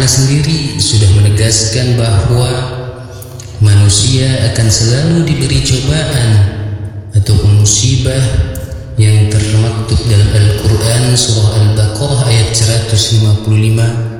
sendiri sudah menegaskan bahwa manusia akan selalu diberi cobaan ataupun musibah yang termaktub dalam Al-Quran surah Al-Baqarah ayat 155